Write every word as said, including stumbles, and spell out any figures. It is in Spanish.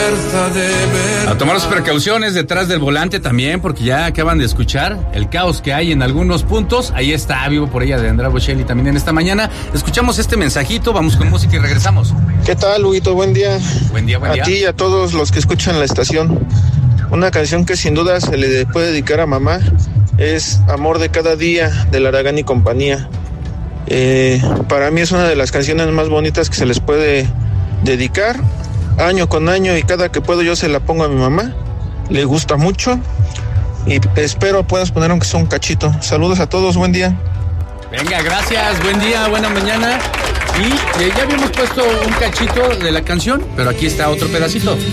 fuerza de ver. A tomar las precauciones detrás del volante también, porque ya acaban de escuchar el caos que hay en algunos puntos. Ahí está, vivo por ella, de Andrea Bocelli también en esta mañana. Escuchamos este mensajito, vamos con música y regresamos. ¿Qué tal, Huguito? Buen día. Buen día, buen día. A ti y a todos los que escuchan la estación. Una canción que sin duda se le puede dedicar a mamá es Amor de cada día, de Aragán y compañía. Eh, para mí es una de las canciones más bonitas que se les puede dedicar año con año, y cada que puedo yo se la pongo a mi mamá. Le gusta mucho y espero puedas poner aunque sea un cachito. Saludos a todos, buen día. Venga, gracias, buen día, buena mañana. Y eh, ya habíamos puesto un cachito de la canción, pero aquí está otro pedacito.